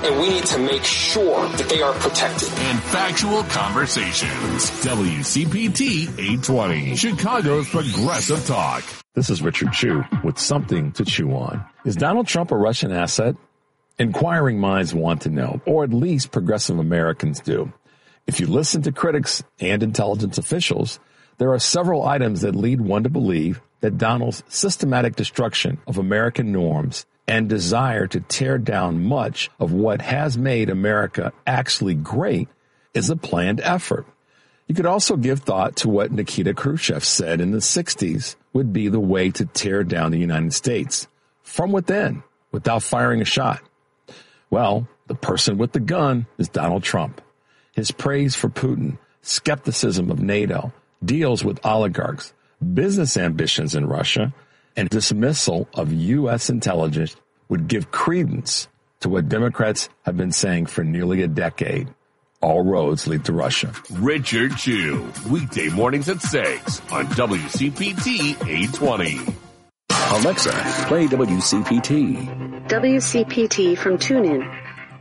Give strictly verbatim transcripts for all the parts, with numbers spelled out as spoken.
and we need to make sure that they are protected. And factual conversations. W C P T eight twenty, Chicago's Progressive Talk. This is Richard Chu with something to chew on. Is Donald Trump a Russian asset? Inquiring minds want to know, or at least progressive Americans do. If you listen to critics and intelligence officials, there are several items that lead one to believe that Donald's systematic destruction of American norms and desire to tear down much of what has made America actually great is a planned effort. You could also give thought to what Nikita Khrushchev said in the sixties would be the way to tear down the United States from within without firing a shot. Well, the person with the gun is Donald Trump. His praise for Putin, skepticism of NATO, deals with oligarchs, business ambitions in Russia, and dismissal of U S intelligence would give credence to what Democrats have been saying for nearly a decade. All roads lead to Russia. Richard Chu, weekday mornings at six on W C P T eight twenty. Alexa, play W C P T. W C P T from TuneIn.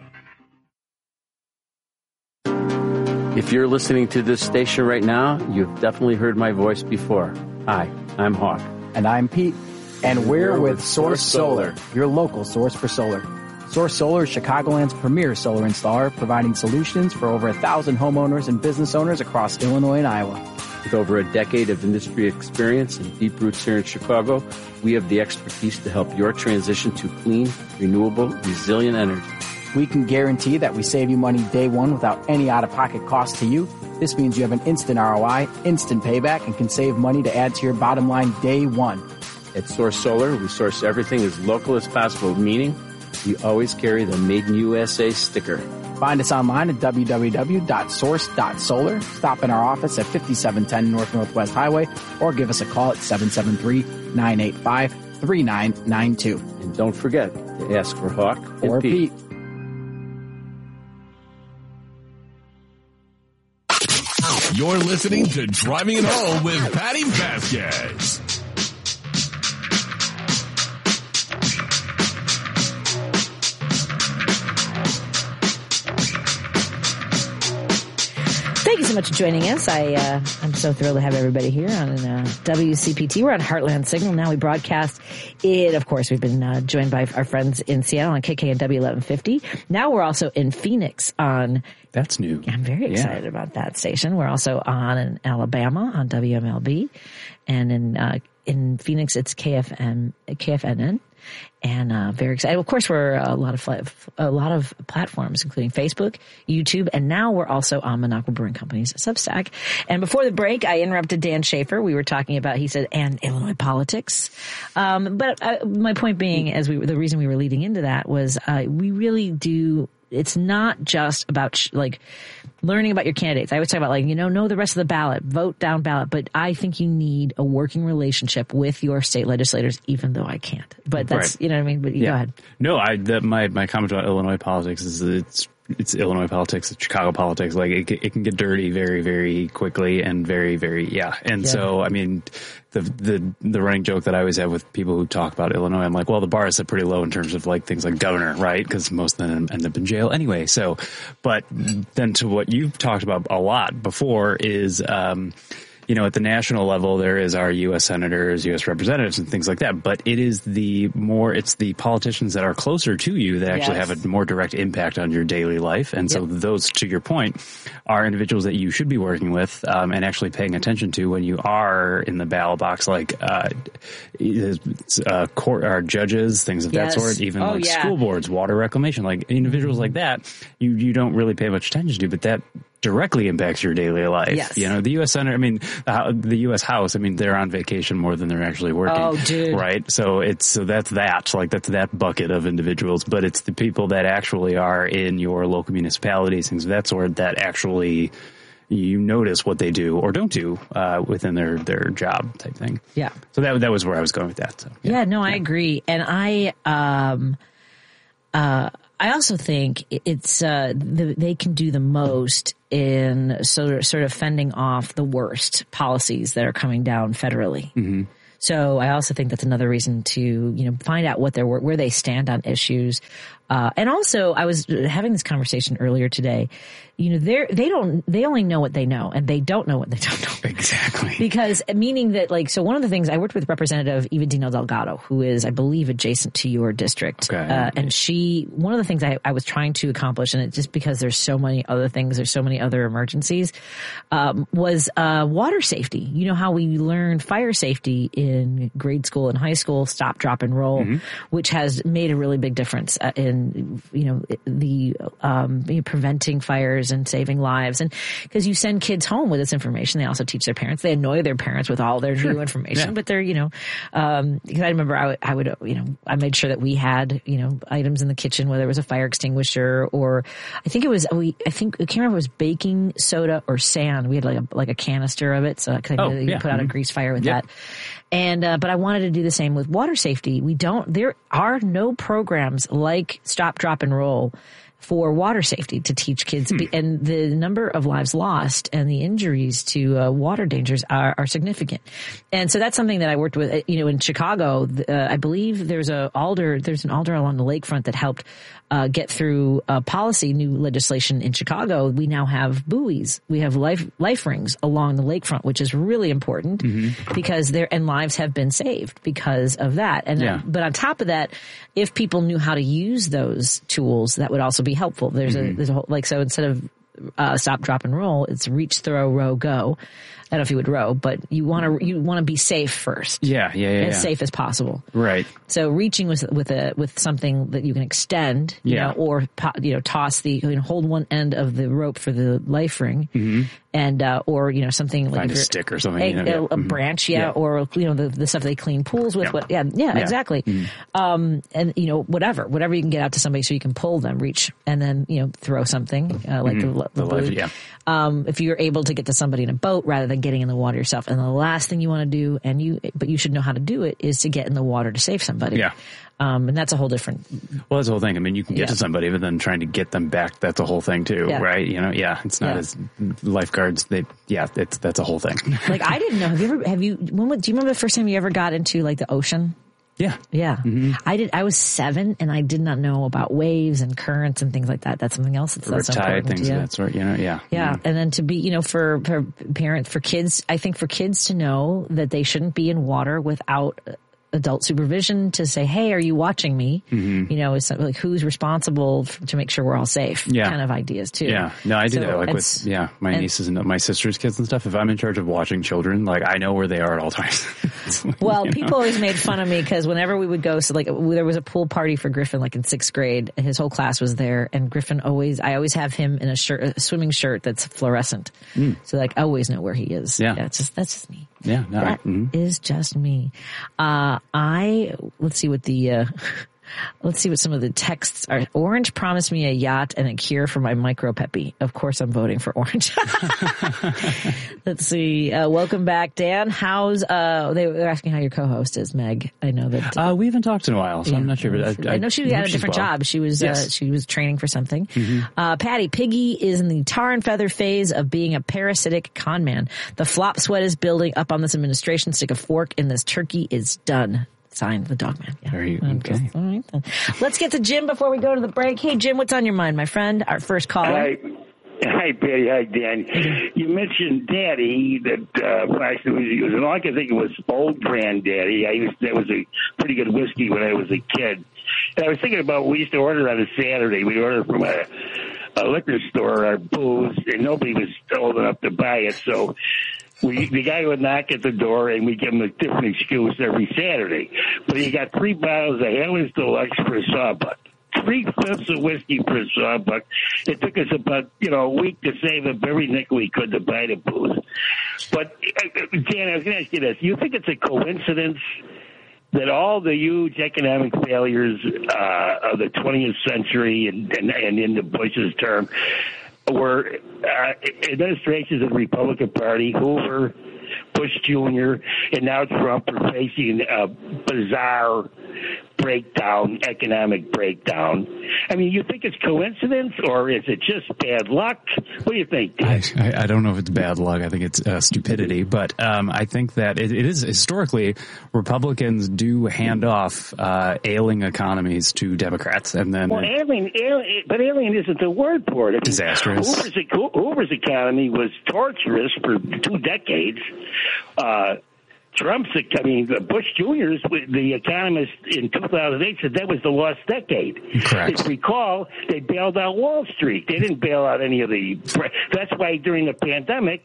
If you're listening to this station right now, you've definitely heard my voice before. Hi, I'm Hawk. And I'm Pete. And we're with Source Solar, your local source for solar. Source Solar is Chicagoland's premier solar installer, providing solutions for over a thousand homeowners and business owners across Illinois and Iowa. With over a decade of industry experience and deep roots here in Chicago, we have the expertise to help your transition to clean, renewable, resilient energy. We can guarantee that we save you money day one without any out-of-pocket cost to you. This means you have an instant R O I, instant payback, and can save money to add to your bottom line day one. At Source Solar, we source everything as local as possible, meaning we always carry the Made in U S A sticker. Find us online at w w w dot source dot solar. Stop in our office at fifty-seven ten North Northwest Highway or give us a call at seven seven three, nine eight five, three nine nine two. And don't forget to ask for Hawk or Pete. Pete. You're listening to Driving It Home with Patty Vasquez. Thank you so much for joining us. I, uh, I'm so thrilled to have everybody here on uh, W C P T. We're on Heartland Signal. Now we broadcast it. Of course, we've been uh, joined by our friends in Seattle on K K N W eleven fifty. Now we're also in Phoenix on... That's new. I'm very excited yeah. about that station. We're also on in Alabama on W M L B. And in uh, in Phoenix, it's K F M, K F N N. And uh, very excited. Of course, we're a lot of a lot of platforms, including Facebook, YouTube, and now we're also on Minocqua Brewing Company's Substack. And before the break, I interrupted Dan Schaefer. We were talking about, he said, and Illinois politics. Um, but uh, my point being, as we the reason we were leading into that was uh, we really do. It's not just about sh- like learning about your candidates. I always talk about like, you know, know the rest of the ballot, vote down ballot. But I think you need a working relationship with your state legislators, even though I can't. But that's, right. you know what I mean? But you yeah. go ahead. No, I, that my, my comment about Illinois politics is that it's, it's Illinois politics, it's Chicago politics. Like it, it can get dirty very, very quickly and very, very, yeah. And yeah. so, I mean, the, the, the running joke that I always have with people who talk about Illinois, I'm like, well, the bar is set pretty low in terms of like things like governor, right? Because most of them end up in jail anyway. So, but then to what you've talked about a lot before is, um, you know, at the national level, there is our U S senators, U S representatives and things like that. But it is the more, it's the politicians that are closer to you that actually yes. have a more direct impact on your daily life. And so yep. those, to your point, are individuals that you should be working with um, and actually paying attention to when you are in the ballot box, like uh, uh, court, or judges, things of yes. that sort, even oh, like yeah. school boards, water reclamation, like individuals mm-hmm. like that, you, you don't really pay much attention to, but that directly impacts your daily life. Yes. You know, the U S Senate, I mean, the, the U S House, I mean, they're on vacation more than they're actually working. Oh, dude. Right? So it's, so that's that, like that's that bucket of individuals, but it's the people that actually are in your local municipalities, things of that sort, that actually you notice what they do or don't do uh, within their, their job type thing. Yeah. So that, that was where I was going with that. So, yeah. yeah, no, I yeah. agree. And I, um, uh, I also think it's uh, the, they can do the most in sort of, sort of fending off the worst policies that are coming down federally. Mm-hmm. So I also think that's another reason to, you know, find out what they're, where they stand on issues. Uh, and also, I was having this conversation earlier today. You know, they're, they don't, they only know what they know, and they don't know what they don't know. Exactly. Because, meaning that, like, so one of the things, I worked with Representative Eva Dino Delgado, who is, I believe, adjacent to your district. Okay. Uh, and she, one of the things I, I was trying to accomplish, and it just because there's so many other things, there's so many other emergencies, um, was, uh, water safety. You know how we learned fire safety in grade school and high school, stop, drop, and roll, mm-hmm. which has made a really big difference uh, in, you know, the, um, you know, preventing fires and saving lives. And because you send kids home with this information, they also teach their parents. They annoy their parents with all their sure. new information, yeah. but they're, you know, um, because I remember I would, I would, you know, I made sure that we had, you know, items in the kitchen, whether it was a fire extinguisher or I think it was, we, I think, I can't remember if it was baking soda or sand. We had like a, like a canister of it. So I could oh, you yeah. put out mm-hmm. a grease fire with yep. that. And, uh, but I wanted to do the same with water safety. We don't, there are no programs like Stop, Drop, and Roll for water safety to teach kids. Hmm. And the number of lives lost and the injuries to uh, water dangers are, are significant. And so that's something that I worked with, you know, in Chicago. Uh, I believe there's a alder, there's an alder along the lakefront that helped uh, get through uh, policy, new legislation in Chicago. We now have buoys. We have life, life rings along the lakefront, which is really important mm-hmm. because there, and lives have been saved because of that. And, yeah. but on top of that, if people knew how to use those tools, that would also be helpful. There's mm-hmm. a, there's a whole, like, so instead of, uh, stop, drop, and roll, it's reach, throw, row, go. I don't know if you would row, but you want to, you want to be safe first. Yeah, yeah, yeah. As yeah. safe as possible. Right. So reaching with, with a, with something that you can extend, you yeah. know, or, you know, toss the, you know, hold one end of the rope for the life ring. Mm-hmm. And, uh, or, you know, something Find like a stick or something. A, you know, a, yeah. a mm-hmm. branch, yeah, yeah. or, you know, the, the stuff they clean pools with. Yeah. What, yeah, yeah, yeah. exactly. Mm-hmm. Um, and, you know, whatever, whatever you can get out to somebody so you can pull them, reach, and then, you know, throw something, uh, like mm-hmm. the, the, the life, yeah. Um, if you're able to get to somebody in a boat rather than getting in the water yourself. And the last thing you want to do, and you, but you should know how to do it, is to get in the water to save somebody. Yeah. Um, and that's a whole different. Well, that's the whole thing. I mean, you can get yeah. to somebody, but then trying to get them back, that's a whole thing too, yeah. right? You know, yeah, it's not yeah. as lifeguards. They, yeah, it's, that's a whole thing. Like, I didn't know. Have you ever, have you, when, do you remember the first time you ever got into like the ocean? Yeah. Yeah. Mm-hmm. I did. I was seven and I did not know about waves and currents and things like that. That's something else that's, that's Riptide, important. things Yeah. of that sort, you know, yeah. Yeah. Mm-hmm. And then to be, you know, for, for parents, for kids, I think for kids to know that they shouldn't be in water without adult supervision to say, hey, are you watching me? Mm-hmm. You know, it's like who's responsible f- to make sure we're all safe yeah. kind of ideas too. Yeah. No, I do so that like with, yeah, my and, nieces and my sister's kids and stuff. If I'm in charge of watching children, like I know where they are at all times. Well, people know? always made fun of me because whenever we would go, so like there was a pool party for Griffin, like in sixth grade, and his whole class was there. And Griffin always, I always have him in a shirt, a swimming shirt that's fluorescent. Mm. So like I always know where he is. Yeah. yeah it's just, that's just me. Yeah. No, that mm-hmm. is just me. Uh, I, let's see what the, uh, let's see what some of the texts are. Orange promised me a yacht and a cure for my micro-peppy. Of course I'm voting for Orange. Let's see. Uh, welcome back, Dan. How's, uh, they were asking how your co-host is, Meg. I know that. Uh, we haven't talked in a while, so yeah, I'm not sure. But I, I, I know she had a different well. job. She was, yes. uh, she was training for something. Mm-hmm. Uh, Patty, Piggy is in the tar and feather phase of being a parasitic con man. The flop sweat is building up on this administration. Stick a fork in this turkey is done. Signed, the dog man. Yeah. Are you okay? All right, then. Let's get to Jim before we go to the break. Hey, Jim, what's on your mind, my friend? Our first caller. Hi, hi, Patty. Hi, Dan. You mentioned Daddy. That uh, actually was, it was an, I can think it was Old Granddaddy. I used that was a pretty good whiskey when I was a kid. And I was thinking about we used to order on a Saturday. We ordered from a, a liquor store our booze, and nobody was old enough to buy it, so. We, the guy would knock at the door, and we give him a different excuse every Saturday. But he got three bottles of Hales Deluxe for a sawbuck. Three fifths of whiskey for a sawbuck. It took us about, you know, a week to save up every nickel we could to buy the booze. But, uh, Dan, I was going to ask you this. You think it's a coincidence that all the huge economic failures uh, of the twentieth century and, and, and into Bush's term were uh, administrations of the Republican Party, Hoover, Bush Junior, and now Trump are facing a bizarre breakdown, economic breakdown. I mean, you think it's coincidence or is it just bad luck? What do you think, Dan? I, I don't know if it's bad luck. I think it's uh, stupidity. But um, I think that it, it is historically Republicans do hand off uh, ailing economies to Democrats, and then well, alien, alien, but alien isn't the word for it. I mean, disastrous. Hoover's, Hoover's economy was torturous for two decades. Uh, Trump's, I mean, Bush Junior's, the economist in two thousand eight said that was the lost decade. Correct. If you recall, they bailed out Wall Street. They didn't bail out any of the. That's why during the pandemic,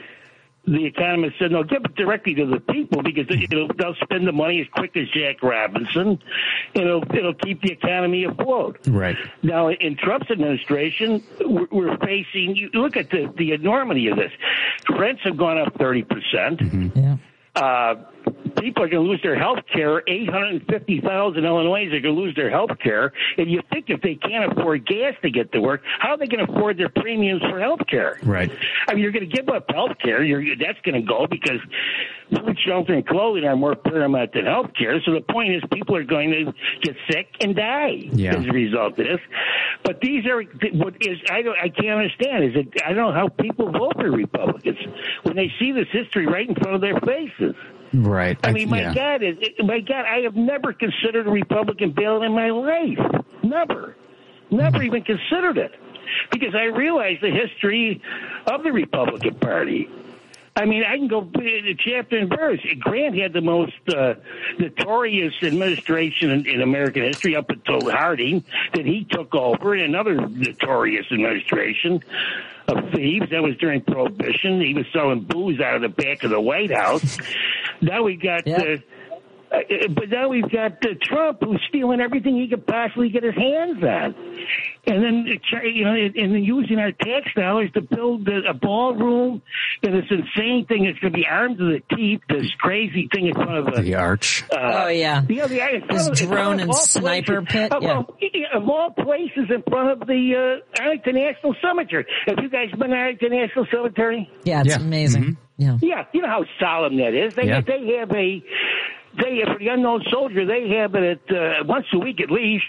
the economist said, no, give it directly to the people because it'll, they'll spend the money as quick as Jack Robinson. It'll, it'll keep the economy afloat. Right. Now, in Trump's administration, we're, we're facing, you look at the, the enormity of this. Rents have gone up thirty percent. Mm-hmm. Yeah. Uh, people are going to lose their health care. eight hundred fifty thousand Illinoisans are going to lose their health care. And you think if they can't afford gas to get to work, how are they going to afford their premiums for health care? Right. I mean, you're going to give up health care. You're, that's going to go because food, shelter, and clothing are more paramount than health care. So the point is people are going to get sick and die yeah. as a result of this. But these are what is I don't I can't understand is that I don't know how people vote for Republicans when they see this history right in front of their faces. Right. I mean, my yeah. God, is my God, I have never considered a Republican bill in my life. Never, never even considered it because I realize the history of the Republican Party. I mean, I can go to chapter and verse. Grant had the most uh, notorious administration in, in American history up until Harding. Then he took over in another notorious administration of thieves. That was during Prohibition. He was selling booze out of the back of the White House. Now we got... Yeah. Uh, Uh, but now we've got uh, Trump who's stealing everything he could possibly get his hands on. And then, you know, and then using our tax dollars to build a, a ballroom and this insane thing that's going to be armed to the teeth, this crazy thing in front of a, the arch. Uh, oh, yeah. You know, the, this of, drone and sniper places, pit. Of, yeah. of, of all places in front of the uh, Arlington National Cemetery. Have you guys been to Arlington National Cemetery? Yeah, it's yeah. amazing. Mm-hmm. Yeah. Yeah, you know how solemn that is. They, yeah. they have a... They, for the unknown soldier, they have it at, uh, once a week at least.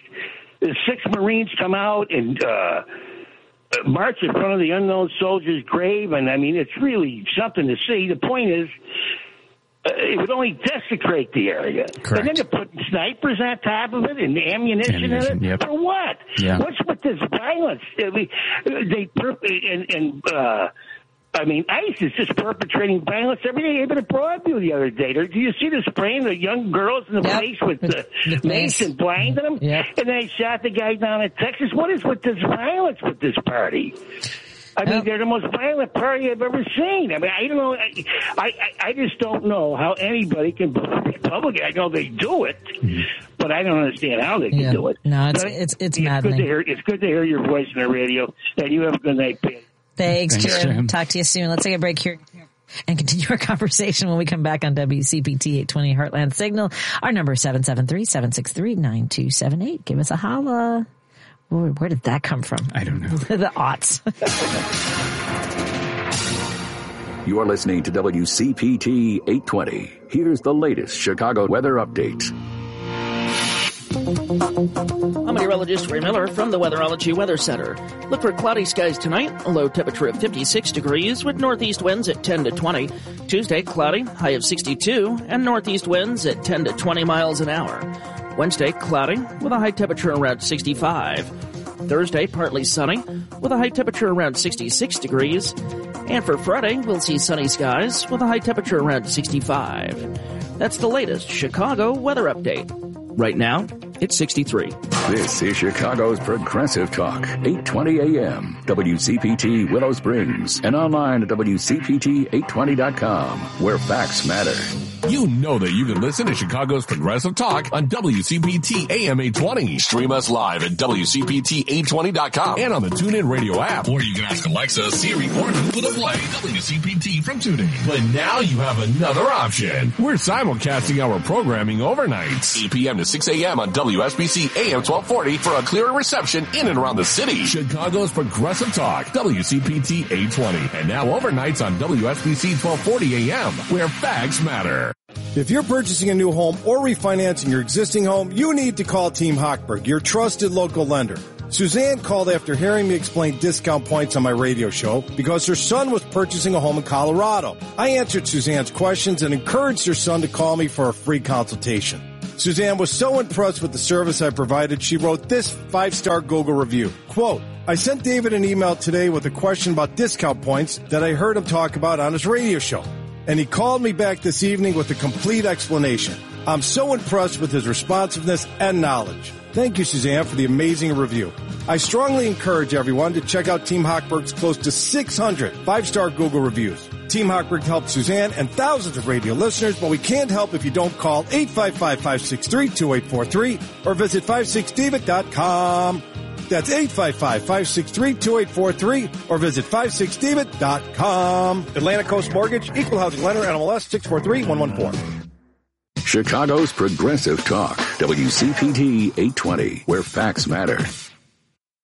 Six Marines come out and uh, march in front of the unknown soldier's grave, and I mean it's really something to see. The point is, uh, it would only desecrate the area. Correct. And then to put snipers on top of it and ammunition, ammunition in it yep. for what? Yeah. What's with this violence? I mean, they and and. Uh, I mean, ICE is just perpetrating violence every day. Even at Broadview the other day. Do you see the spraying the young girls in the yep. face with the, the mace and blinding them? Yep. And then they shot the guy down in Texas. What is with this violence with this party? I mean, yep. they're the most violent party I've ever seen. I mean, I don't know. I, I, I just don't know how anybody can vote Republican. I know they do it, mm-hmm. but I don't understand how they can yeah. do it. No, it's but it's it's, it's maddening. Good to hear, it's good to hear your voice on the radio, and you have a good night, Pam. Thanks, Thanks Jim. Jim. Talk to you soon. Let's take a break here and continue our conversation when we come back on W C P T eight twenty Heartland Signal. Our number is seven seven three, seven six three, nine two seven eight. Give us a holla. Where, where did that come from? I don't know. The aughts. You are listening to W C P T eight twenty. Here's the latest Chicago weather update. I'm meteorologist Ray Miller from the Weatherology Weather Center. Look for cloudy skies tonight, a low temperature of fifty-six degrees with northeast winds at ten to twenty. Tuesday, cloudy, high of sixty-two, and northeast winds at ten to twenty miles an hour. Wednesday, cloudy, with a high temperature around sixty-five. Thursday, partly sunny, with a high temperature around sixty-six degrees. And for Friday, we'll see sunny skies with a high temperature around sixty-five. That's the latest Chicago weather update. Right now, it's sixty-three. This is Chicago's Progressive Talk, eight twenty A M, W C P T Willow Springs, and online at W C P T eight twenty dot com, where facts matter. You know that you can listen to Chicago's Progressive Talk on W C P T A M eight twenty. Stream us live at W C P T eight twenty dot com and on the TuneIn Radio app. Or you can ask Alexa, Siri, or Google to play W C P T from TuneIn. But now you have another option. We're simulcasting our programming overnights, eight p.m. to six a.m. on W S B C A M twelve forty for a clearer reception in and around the city. Chicago's Progressive Talk, W C P T eight twenty. And now overnights on W S B C twelve forty A M, where facts matter. If you're purchasing a new home or refinancing your existing home, you need to call Team Hochberg, your trusted local lender. Suzanne called after hearing me explain discount points on my radio show because her son was purchasing a home in Colorado. I answered Suzanne's questions and encouraged her son to call me for a free consultation. Suzanne was so impressed with the service I provided, she wrote this five-star Google review. Quote, I sent David an email today with a question about discount points that I heard him talk about on his radio show. And he called me back this evening with a complete explanation. I'm so impressed with his responsiveness and knowledge. Thank you, Suzanne, for the amazing review. I strongly encourage everyone to check out Team Hochberg's close to six hundred five-star Google reviews. Team Hochberg helped Suzanne and thousands of radio listeners, but we can't help if you don't call eight five five, five six three, two eight four three or visit five six david dot com. That's eight five five, five six three, two eight four three or visit five six david dot com. Atlantic Coast Mortgage, Equal Housing Lender, N M L S six four three one one four. Chicago's Progressive Talk, W C P T eight twenty, where facts matter.